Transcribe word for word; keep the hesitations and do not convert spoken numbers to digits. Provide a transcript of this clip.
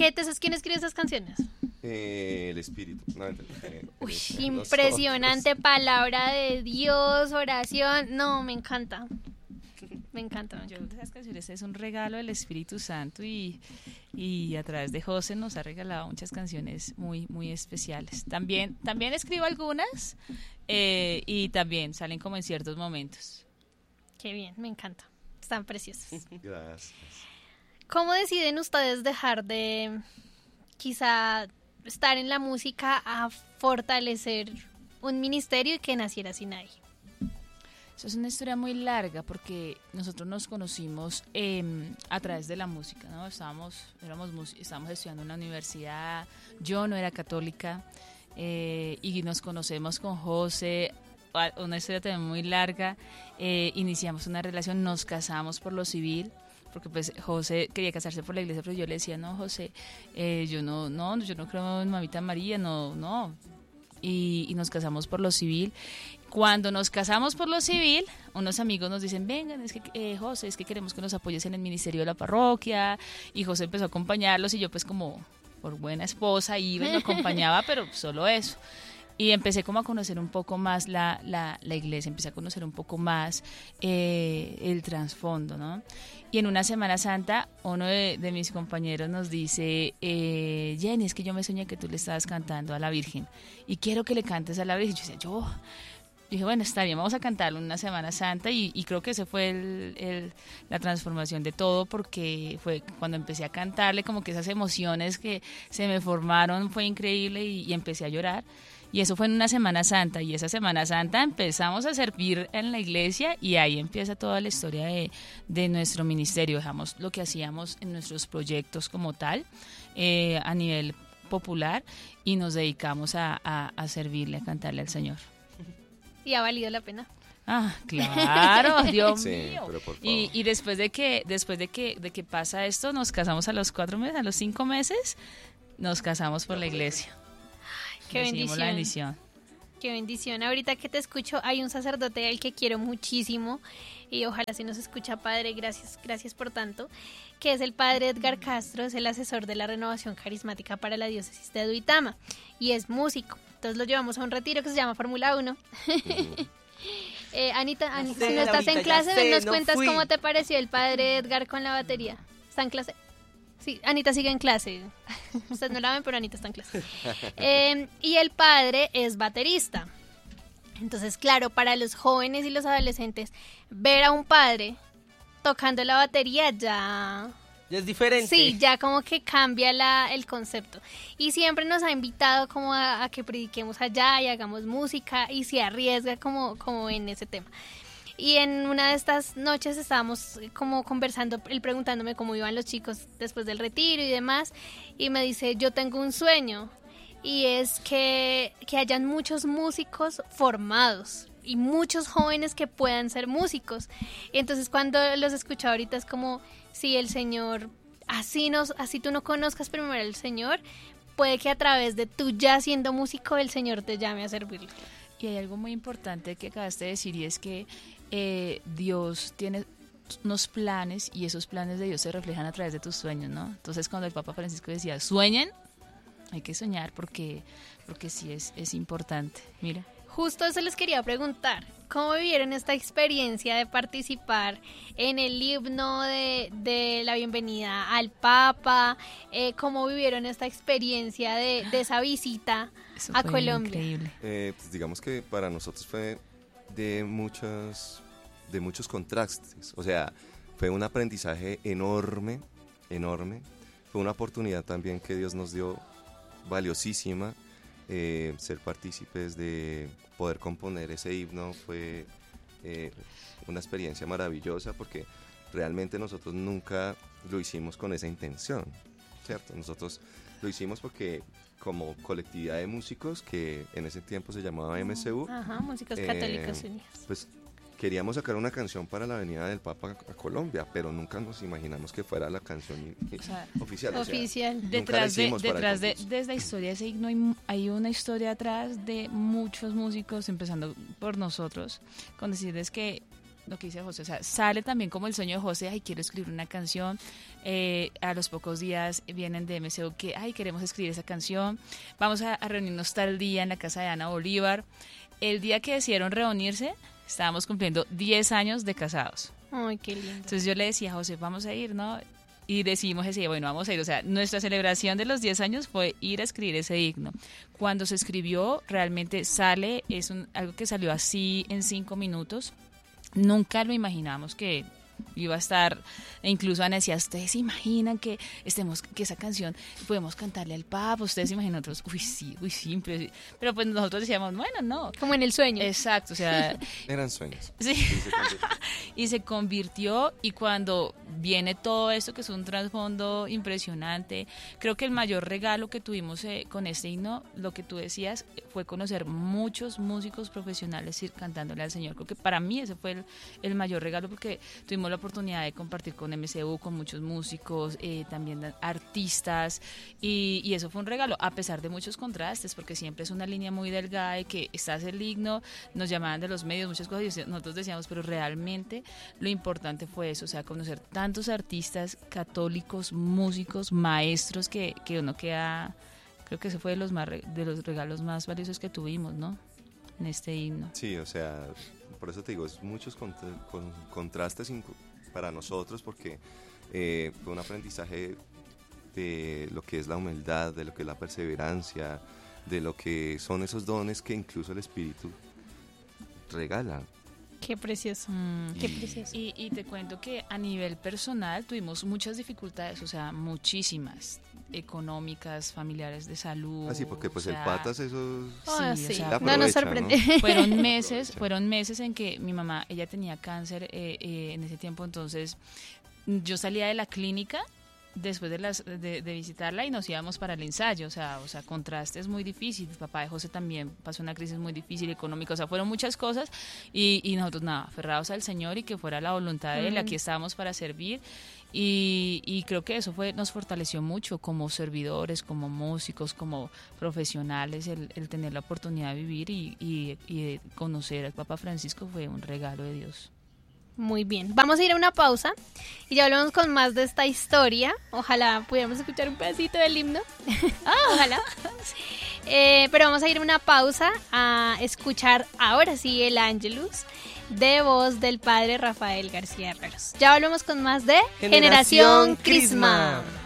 entonces, ¿quién escribe esas canciones? Eh, el espíritu. No, el, el, Uy, el, impresionante, nosotros. palabra de Dios, oración. No, me encanta. Me encanta. Me Yo encanta. de esas canciones es un regalo del Espíritu Santo y, y a través de José nos ha regalado muchas canciones muy muy especiales. También también escribo algunas eh, y también salen como en ciertos momentos. Qué bien, me encanta. Están preciosas. Gracias. ¿Cómo deciden ustedes dejar de quizá estar en la música a fortalecer un ministerio y que naciera Sinaí? Eso es una historia muy larga porque nosotros nos conocimos eh, a través de la música, ¿no? Estábamos, éramos, estábamos estudiando en la universidad, yo no era católica eh, y nos conocemos con José, una historia también muy larga, eh, iniciamos una relación, nos casamos por lo civil, porque pues José quería casarse por la iglesia, pero yo le decía, no, José, eh, yo no, no, yo no creo en Mamita María, no, no, y, y nos casamos por lo civil. Cuando nos casamos por lo civil, unos amigos nos dicen, vengan, es que eh, José, es que queremos que nos apoyes en el ministerio de la parroquia, y José empezó a acompañarlos, y yo pues como por buena esposa iba y lo acompañaba, pero solo eso. Y empecé como a conocer un poco más la, la, la iglesia, empecé a conocer un poco más eh, el trasfondo, ¿no? Y en una Semana Santa, uno de, de mis compañeros nos dice, eh, Jenny, es que yo me soñé que tú le estabas cantando a la Virgen, y quiero que le cantes a la Virgen. Y yo decía, yo... dije, bueno, está bien, vamos a cantarlo en una Semana Santa y, y creo que ese fue el, el, la transformación de todo, porque fue cuando empecé a cantarle, como que esas emociones que se me formaron fue increíble y, y empecé a llorar. Y eso fue en una Semana Santa, y esa Semana Santa empezamos a servir en la iglesia y ahí empieza toda la historia de, de nuestro ministerio. Dejamos lo que hacíamos en nuestros proyectos como tal, eh, a nivel popular, y nos dedicamos a, a, a servirle, a cantarle al Señor. ¿Y ha valido la pena? Ah, claro, Dios Sí, mío. pero por favor. Y, y después de que después de que de que pasa esto, nos casamos a los cuatro meses, a los cinco meses, nos casamos por la iglesia. Qué Recibimos bendición. la bendición. Qué bendición. Ahorita que te escucho, hay un sacerdote al que quiero muchísimo y ojalá si nos escucha, padre, gracias, gracias por tanto, que es el padre Edgar Castro, es el asesor de la renovación carismática para la diócesis de Duitama y es músico. Entonces lo llevamos a un retiro que se llama Fórmula uno. eh, Anita, An- sé, si no estás Laurita, en ya clase, sé, nos no cuentas fui. cómo te pareció el padre Edgar con la batería. ¿Está en clase? Sí, Anita sigue en clase. Ustedes no la ven, pero Anita está en clase. Eh, y el padre es baterista. Entonces, claro, para los jóvenes y los adolescentes, ver a un padre tocando la batería ya... Ya es diferente. Sí, ya como que cambia la, el concepto. Y siempre nos ha invitado como a, a que prediquemos allá y hagamos música y se arriesga como, como en ese tema. Y en una de estas noches estábamos como conversando, él preguntándome cómo iban los chicos después del retiro y demás. Y me dice, yo tengo un sueño y es que, que hayan muchos músicos formados y muchos jóvenes que puedan ser músicos. Y entonces cuando los escucho ahorita es como, si el Señor, así, nos, así tú no conozcas primero al Señor, puede que a través de tú ya siendo músico el Señor te llame a servirle. Y hay algo muy importante que acabaste de decir, y es que eh, Dios tiene unos planes y esos planes de Dios se reflejan a través de tus sueños, ¿no? Entonces cuando el Papa Francisco decía, sueñen, hay que soñar porque, porque sí es, es importante. Mira. Justo eso les quería preguntar, ¿cómo vivieron esta experiencia de participar en el himno de, de la bienvenida al Papa? Eh, ¿Cómo vivieron esta experiencia de, de esa visita Eso a fue Colombia? Increíble. Eh, pues digamos que para nosotros fue de muchas, de muchos contrastes. O sea, fue un aprendizaje enorme, enorme. Fue una oportunidad también que Dios nos dio valiosísima. Eh, ser partícipes de poder componer ese himno fue eh, una experiencia maravillosa porque realmente nosotros nunca lo hicimos con esa intención, ¿cierto? Nosotros lo hicimos porque como colectividad de músicos que en ese tiempo se llamaba M C U, Ajá, Músicos eh, Católicos Unidos. pues queríamos sacar una canción para la venida del Papa a Colombia, pero nunca nos imaginamos que fuera la canción O sea, oficial. o sea, Oficial. nunca la Detrás de, hicimos para el detrás de, concurso. de esta historia de ese himno hay, mu- hay una historia atrás de muchos músicos, empezando por nosotros, con decirles que lo que dice José, o sea, sale también como el sueño de José, ay, quiero escribir una canción, eh, a los pocos días vienen de M C U que, ay, queremos escribir esa canción, vamos a, a reunirnos tal día en la casa de Ana Bolívar. El día que decidieron reunirse, estábamos cumpliendo diez años de casados. Ay, qué lindo. Entonces yo le decía a José, vamos a ir, ¿no? Y decidimos ese día, bueno, vamos a ir. O sea, nuestra celebración de los diez años fue ir a escribir ese himno. Cuando se escribió, realmente sale, es un, algo que salió así en cinco minutos. Nunca lo imaginamos que iba a estar, e incluso Ana decía, ¿ustedes se imaginan que estemos, que esa canción podemos cantarle al Papa? ¿Ustedes se imaginan otros? Uy, sí, uy, sí, pero, pero pues nosotros decíamos, bueno, no. Como en el sueño. Exacto, o sea. Eran sueños. Sí, y se convirtió, y cuando viene todo esto, que es un trasfondo impresionante, creo que el mayor regalo que tuvimos eh, con este himno, lo que tú decías, fue conocer muchos músicos profesionales ir cantándole al Señor. Creo que para mí ese fue el, el mayor regalo, porque tuvimos la oportunidad de compartir con M C U, con muchos músicos, eh, también artistas, y, y eso fue un regalo, a pesar de muchos contrastes, porque siempre es una línea muy delgada de que estás el himno, nos llamaban de los medios, muchas cosas, y nosotros decíamos, pero realmente lo importante fue eso, o sea, conocer tantos artistas católicos, músicos, maestros, que, que uno queda, creo que ese fue de los, más, de los regalos más valiosos que tuvimos, ¿no? En este himno. Sí, o sea, por eso te digo, es muchos contra, con, contrastes para nosotros, porque eh, fue un aprendizaje de lo que es la humildad, de lo que es la perseverancia, de lo que son esos dones que incluso el Espíritu regala. Qué precioso, mm. qué precioso. Y, y te cuento que a nivel personal tuvimos muchas dificultades, o sea, muchísimas, económicas, familiares, de salud. Así, porque pues o sea, el patas eso Oh, sí, sí. o sea, No nos sorprende. ¿no? Fueron meses, fueron meses en que mi mamá, ella tenía cáncer eh, eh, en ese tiempo, entonces yo salía de la clínica después de, las, de, de visitarla y nos íbamos para el ensayo, o sea, o sea, contraste es muy difícil. El papá de José también pasó una crisis muy difícil económica, o sea, fueron muchas cosas, y, y nosotros nada, aferrados al Señor y que fuera la voluntad de Él, Mm. aquí estábamos para servir. Y, y creo que eso fue nos fortaleció mucho como servidores, como músicos, como profesionales, el, el tener la oportunidad de vivir y, y, y de conocer al Papa Francisco fue un regalo de Dios. Muy bien, vamos a ir a una pausa y ya hablamos con más de esta historia. Ojalá pudiéramos escuchar un pedacito del himno. Ojalá. Eh, pero vamos a ir a una pausa a escuchar ahora sí el Ángelus de voz del padre Rafael García Herreros. Ya volvemos con más de Generación Generación Crisma. Crisma.